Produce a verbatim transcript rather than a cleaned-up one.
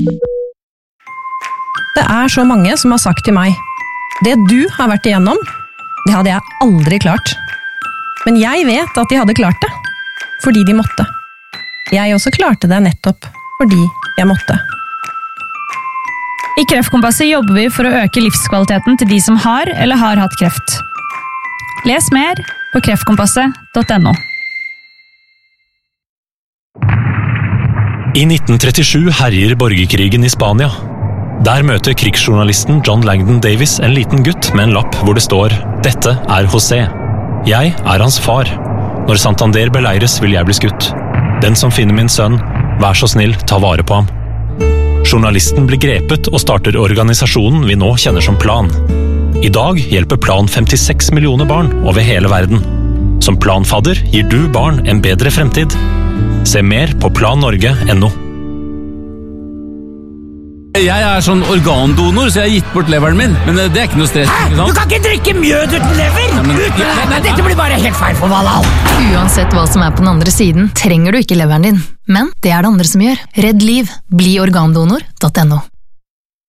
Det er så mange som har sagt til meg, det du har vært igjennom, det hadde jeg aldri klart. Men jeg vet at de hadde klart det, fordi de måtte. Jeg også klarte det nettopp fordi jeg måtte. I Kreftkompasset jobber vi for å øke livskvaliteten til de som har eller har hatt kreft. Les mer på kreftkompasset punktum no. I nitten trettisju herjer borgerkrigen i Spania. Der møter krigsjournalisten John Langdon Davis en liten gutt med en lapp hvor det står «Dette er José. Jeg er hans far. Når Santander beleires vil jeg bli skutt. Den som finner min sønn, vær så snill, ta vare på ham». Journalisten blir grepet og starter organisasjonen vi nå kjenner som Plan. I dag hjelper Plan femtiseks millioner barn over hele verden. Som planfadder gir du barn en bedre fremtid. Se mer på plan norge punktum no. Jeg er sånn organdonor, så jeg har gitt bort leveren min. Men det er ikke noe stress. Hæ? Ikke sant? Du kan ikke drikke mjød uten lever! Ja, men, uten, ja, men, dette blir bare helt feil for Valhall. Uansett hva som er på den andre siden, trenger du ikke leveren din. Men det er det andre som gjør. Redd liv. Bli organdonor punktum no.